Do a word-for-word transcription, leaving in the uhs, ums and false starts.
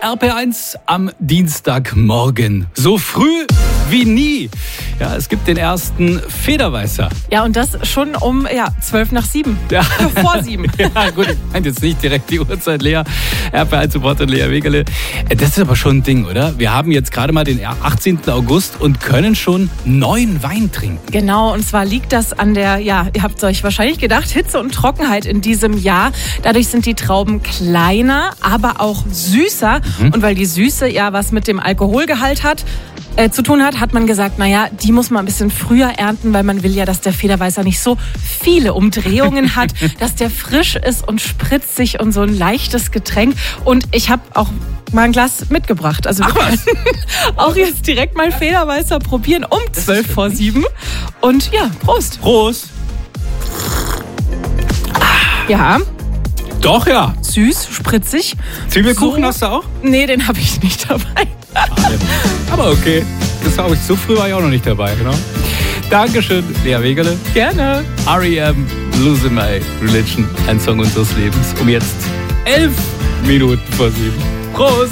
R P eins am Dienstagmorgen. So früh wie nie. Ja, es gibt den ersten Federweißer. Ja, und das schon um ja, zwölf nach sieben. Ja. Vor sieben. Ja, gut, ich meine jetzt nicht direkt die Uhrzeit, Lea. R P eins-Supporter Lea Wegerle. Das ist aber schon ein Ding, oder? Wir haben jetzt gerade mal den achtzehnten August und können schon neuen Wein trinken. Genau, und zwar liegt das an der, ja, ihr habt euch wahrscheinlich gedacht, Hitze und Trockenheit in diesem Jahr. Dadurch sind die Trauben kleiner, aber auch süßer. Mhm. Und weil die Süße ja was mit dem Alkoholgehalt hat, Äh, zu tun hat, hat man gesagt, naja, die muss man ein bisschen früher ernten, weil man will ja, dass der Federweißer nicht so viele Umdrehungen hat, dass der frisch ist und spritzig und so ein leichtes Getränk. Und ich habe auch mal ein Glas mitgebracht. Also wir können auch jetzt direkt mal Federweißer probieren um zwölf vor sieben. Und ja, Prost. Prost. Ja. Doch, ja. Süß, spritzig. Zwiebelkuchen so, hast du auch? Nee, den habe ich nicht dabei. Aber okay, das habe ich, so früh war ich auch noch nicht dabei, genau. Dankeschön, Lea Wegerle. Gerne. R E M, Losing My Religion, ein Song unseres Lebens. Um jetzt elf Minuten vor sieben. Prost!